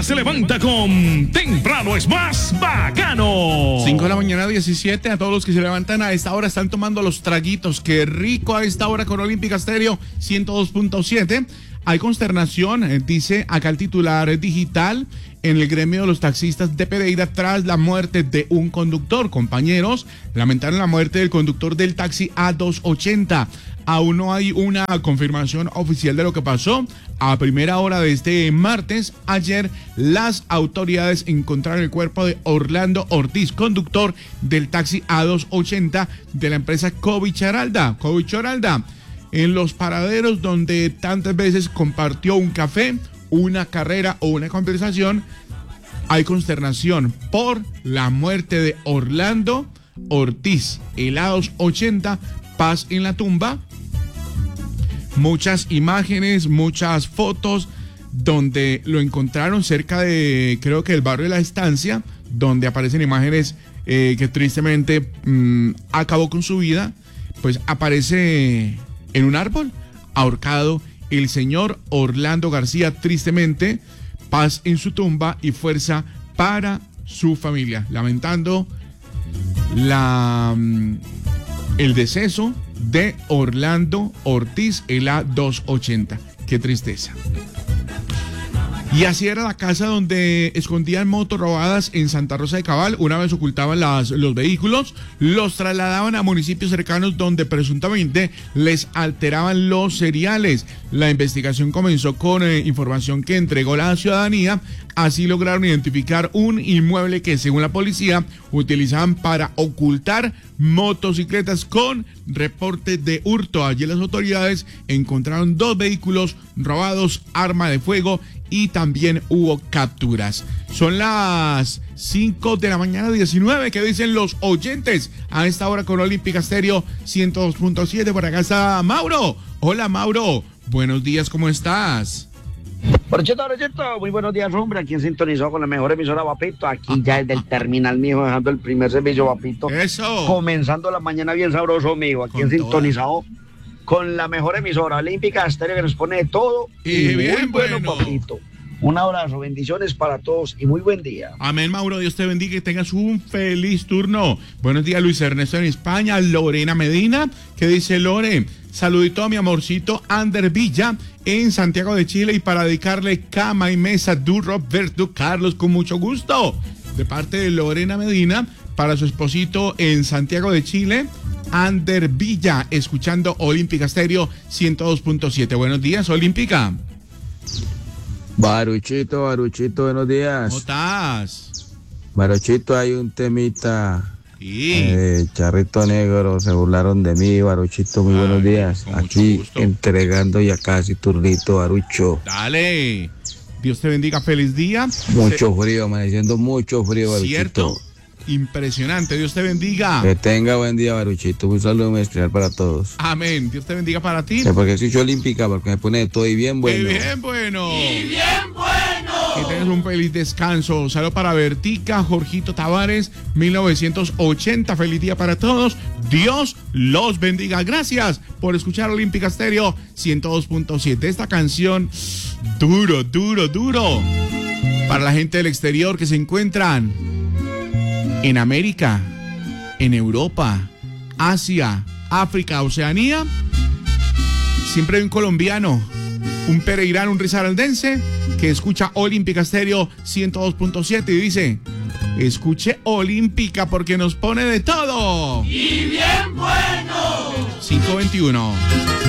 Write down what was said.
día se levanta con Temprano es más bacano. 5 de la mañana 17, a todos los que se levantan a esta hora están tomando los traguitos. Qué rico a esta hora con Olímpica Estéreo 102.7. Hay consternación, dice acá el titular digital, en el gremio de los taxistas de Pereira tras la muerte de un conductor. Compañeros, lamentaron la muerte del conductor del taxi A280. Aún no hay una confirmación oficial de lo que pasó. A primera hora de este martes, ayer, las autoridades encontraron el cuerpo de Orlando Ortiz, conductor del taxi A280 de la empresa Covicharalda, en los paraderos donde tantas veces compartió un café, una carrera o una conversación. Hay consternación por la muerte de Orlando Ortiz, el A280, paz en la tumba. Muchas imágenes, muchas fotos donde lo encontraron cerca de, creo que el barrio de La Estancia, donde aparecen imágenes que tristemente acabó con su vida. Pues aparece en un árbol ahorcado el señor Orlando García, tristemente, paz en su tumba y fuerza para su familia, lamentando el deceso de Orlando Ortiz, el A280. Qué tristeza. Y así era la casa donde escondían motos robadas en Santa Rosa de Cabal. Una vez ocultaban los vehículos, los trasladaban a municipios cercanos donde presuntamente les alteraban los seriales. La investigación comenzó con información que entregó la ciudadanía. Así lograron identificar un inmueble que, según la policía, utilizaban para ocultar motocicletas con reporte de hurto. Allí las autoridades encontraron 2 vehículos robados, arma de fuego y también hubo capturas. Son las 5 de la mañana 19. ¿Qué dicen los oyentes a esta hora con Olímpica Estéreo 102.7? Por acá está Mauro. Hola, Mauro. Buenos días, ¿cómo estás? Brochito, muy buenos días, hombre. Aquí en sintonizado con la mejor emisora, papito. Aquí ya desde el terminal, mijo, dejando el primer servicio, papito. Eso. Comenzando la mañana bien sabroso, mijo. Aquí en sintonizado con la mejor emisora, Olímpica Estéreo, que nos pone de todo. Y bien muy bueno, papito. Un abrazo, bendiciones para todos y muy buen día. Amén, Mauro, Dios te bendiga y que tengas un feliz turno. Buenos días, Luis Ernesto en España, Lorena Medina, ¿qué dice Lore? Saludito a mi amorcito Ander Villa en Santiago de Chile y para dedicarle cama y mesa du Roberto Carlos con mucho gusto. De parte de Lorena Medina para su esposito en Santiago de Chile, Ander Villa, escuchando Olímpica Estéreo 102.7. Buenos días, Olímpica. Baruchito, buenos días. ¿Cómo estás? Baruchito, hay un temita. Sí. Charrito Negro, se burlaron de mí, Baruchito, muy buenos días. Aquí entregando ya casi turnito, Barucho. Dale. Dios te bendiga, feliz día. Mucho frío, amaneciendo mucho frío, Baruchito. ¿Cierto? Impresionante, Dios te bendiga. Que tenga buen día, Baruchito. Un saludo muy especial para todos. Amén, Dios te bendiga para ti. Porque soy olímpica, porque me pone de todo y bien bueno. Y bien bueno. Que tengas un feliz descanso. Saludos para Vertica, Jorgito Tavares, 1980. Feliz día para todos. Dios los bendiga. Gracias por escuchar Olímpica Estéreo 102.7. Esta canción, duro. Para la gente del exterior que se encuentran en América, en Europa, Asia, África, Oceanía. Siempre hay un colombiano, un pereirano, un risaraldense que escucha Olímpica Estéreo 102.7 y dice: escuche Olímpica porque nos pone de todo. Y bien bueno. 521.